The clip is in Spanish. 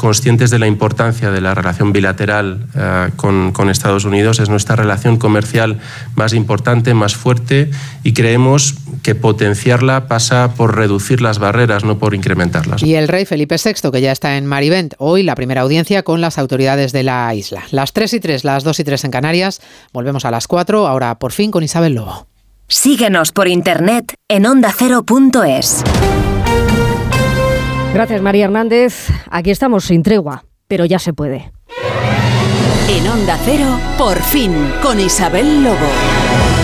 conscientes de la importancia de la relación bilateral con Estados Unidos. Es nuestra relación comercial más importante, más fuerte, y creemos que potenciarla pasa por reducir las barreras, no por incrementarlas. Y el rey Felipe VI, que ya está en Marivent, hoy la primera audiencia con las autoridades de la isla. Las 3:03, las 2:03 en Canarias. Volvemos a las 4, ahora por fin con Isabel Lobo. Síguenos por internet en ondacero.es. Gracias, María Hernández. Aquí estamos sin tregua, pero ya se puede. En Onda Cero, por fin, con Isabel Lobo.